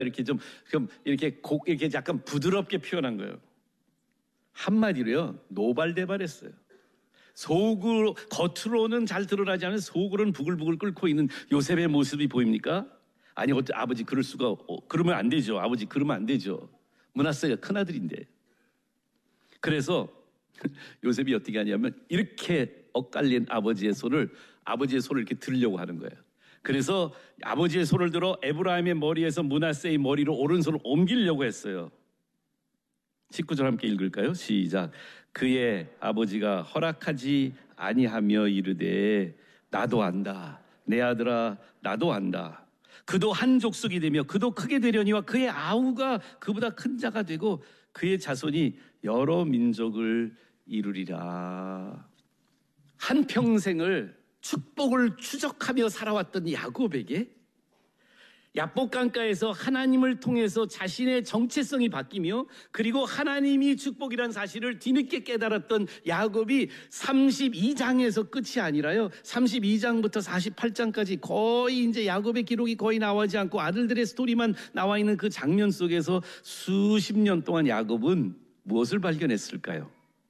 이렇게 좀 이렇게 이렇게 약간 부드럽게 표현한 거예요. 한마디로요, 노발대발했어요. 속으로, 겉으로는 잘 드러나지 않은 속으로는 부글부글 끓고 있는 요셉의 모습이 보입니까? 아니, 아버지 그럴 수가, 그러면 안 되죠. 아버지 그러면 안 되죠. 므낫세가 큰아들인데. 그래서 요셉이 어떻게 하냐면 이렇게 엇갈린 아버지의 손을 이렇게 들려고 하는 거예요. 그래서 아버지의 손을 들어 에브라임의 머리에서 므낫세의 머리로 오른손을 옮기려고 했어요. 19절 함께 읽을까요? 시작. 그의 아버지가 허락하지 아니하며 이르되 나도 안다. 내 아들아 나도 안다. 그도 한 족속이 되며 그도 크게 되려니와 그의 아우가 그보다 큰 자가 되고 그의 자손이 여러 민족을 이루리라. 한평생을 축복을 추적하며 살아왔던 야곱에게 야복강가에서 하나님을 통해서 자신의 정체성이 바뀌며 그리고 하나님이 축복이란 사실을 뒤늦게 깨달았던 야곱이 32장에서 끝이 아니라요, 32장부터 48장까지 거의 이제 야곱의 기록이 거의 나오지 않고 아들들의 스토리만 나와 있는 그 장면 속에서 수십 년 동안 야곱은 무엇을 발견했을까요?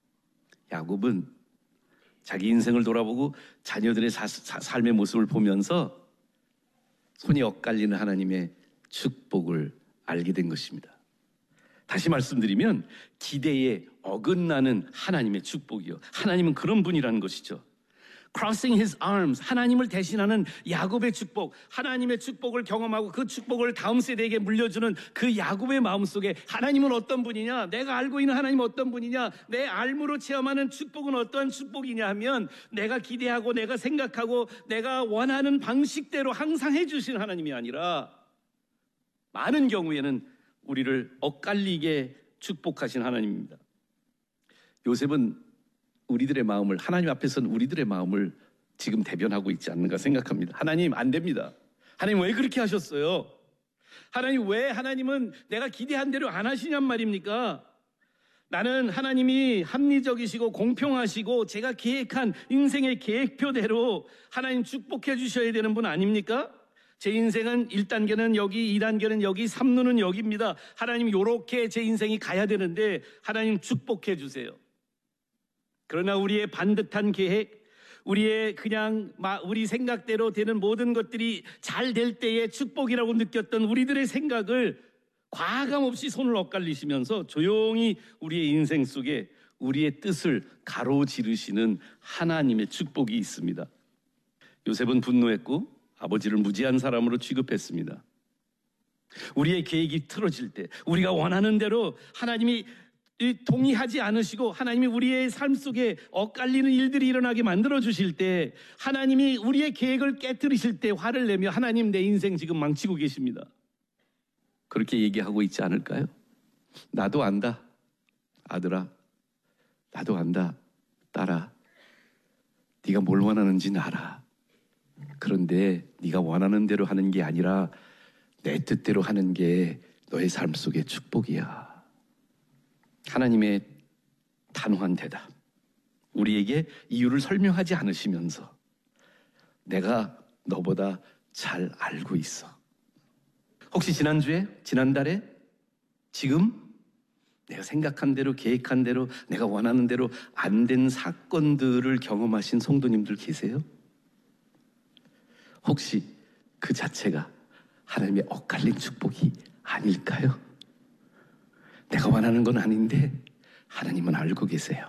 야곱은 자기 인생을 돌아보고 자녀들의 삶의 모습을 보면서 손이 엇갈리는 하나님의 축복을 알게 된 것입니다. 다시 말씀드리면 기대에 어긋나는 하나님의 축복이요, 하나님은 그런 분이라는 것이죠. Crossing his arms, 하나님을 대신하는 야곱의 축복, 하나님의 축복을 경험하고 그 축복을 다음 세대에게 물려주는 그 야곱의 마음속에 하나님은 어떤 분이냐, 내가 알고 있는 하나님은 어떤 분이냐, 내 알므로 체험하는 축복은 어떠한 축복이냐 하면 내가 기대하고 내가 생각하고 내가 원하는 방식대로 항상 해주신 하나님이 아니라 많은 경우에는 우리를 엇갈리게 축복하신 하나님입니다. 요셉은 우리들의 마음을, 하나님 앞에서는 우리들의 마음을 지금 대변하고 있지 않는가 생각합니다. 하나님 안 됩니다. 하나님 왜 그렇게 하셨어요? 하나님 왜 하나님은 내가 기대한 대로 안 하시냔 말입니까? 나는 하나님이 합리적이시고 공평하시고 제가 계획한 인생의 계획표대로 하나님 축복해 주셔야 되는 분 아닙니까? 제 인생은 1단계는 여기, 2단계는 여기, 3루는 여기입니다. 하나님 요렇게 제 인생이 가야 되는데 하나님 축복해 주세요. 그러나 우리의 반듯한 계획, 우리의 그냥 우리 생각대로 되는 모든 것들이 잘 될 때의 축복이라고 느꼈던 우리들의 생각을 과감 없이 손을 엇갈리시면서 조용히 우리의 인생 속에 우리의 뜻을 가로지르시는 하나님의 축복이 있습니다. 요셉은 분노했고 아버지를 무지한 사람으로 취급했습니다. 우리의 계획이 틀어질 때, 우리가 원하는 대로 하나님이 동의하지 않으시고 하나님이 우리의 삶 속에 엇갈리는 일들이 일어나게 만들어주실 때, 하나님이 우리의 계획을 깨뜨리실 때 화를 내며 하나님 내 인생 지금 망치고 계십니다. 그렇게 얘기하고 있지 않을까요? 나도 안다 아들아, 나도 안다 딸아, 네가 뭘 원하는지는 알아. 그런데 네가 원하는 대로 하는 게 아니라 내 뜻대로 하는 게 너의 삶 속의 축복이야. 하나님의 단호한 대답, 우리에게 이유를 설명하지 않으시면서 내가 너보다 잘 알고 있어. 혹시 지난주에, 지난달에, 지금 내가 생각한 대로, 계획한 대로, 내가 원하는 대로 안 된 사건들을 경험하신 성도님들 계세요? 혹시 그 자체가 하나님의 엇갈린 축복이 아닐까요? 내가 원하는 건 아닌데 하나님은 알고 계세요.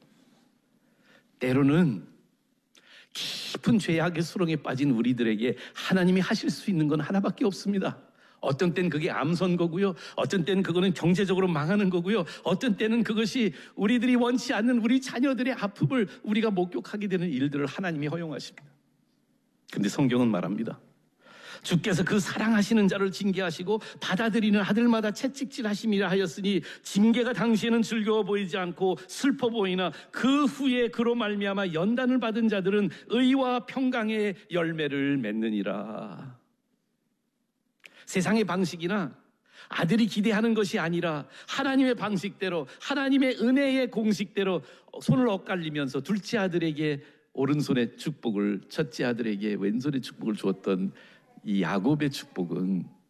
때로는 깊은 죄악의 수렁에 빠진 우리들에게 하나님이 하실 수 있는 건 하나밖에 없습니다. 어떤 때는 그게 암 선거고요, 어떤 때는 그거는 경제적으로 망하는 거고요, 어떤 때는 그것이 우리들이 원치 않는 우리 자녀들의 아픔을 우리가 목격하게 되는 일들을 하나님이 허용하십니다. 근데 성경은 말합니다. 주께서 그 사랑하시는 자를 징계하시고 받아들이는 아들마다 채찍질하심이라 하였으니 징계가 당시에는 즐거워 보이지 않고 슬퍼 보이나 그 후에 그로 말미암아 연단을 받은 자들은 의와 평강의 열매를 맺느니라. 세상의 방식이나 아들이 기대하는 것이 아니라 하나님의 방식대로, 하나님의 은혜의 공식대로 손을 엇갈리면서 둘째 아들에게 오른손의 축복을, 첫째 아들에게 왼손의 축복을 주었던 이 야곱의 축복은